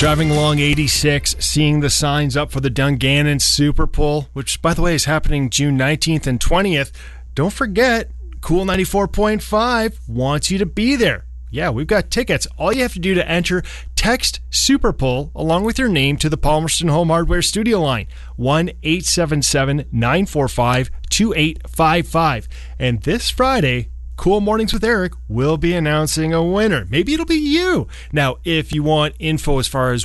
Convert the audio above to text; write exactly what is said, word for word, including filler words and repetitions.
Driving along eighty-six, seeing the signs up for the Dungannon Super Pull, which, by the way, is happening June nineteenth and twentieth. Don't forget, Cool ninety-four point five wants you to be there. Yeah, we've got tickets. All you have to do to enter, text Super Pull along with your name to the Palmerston Home Hardware studio line, one eight seven seven, nine four five, two eight five five. And this Friday, Cool Mornings with Eric will be announcing a winner. Maybe it'll be you. Now, if you want info as far as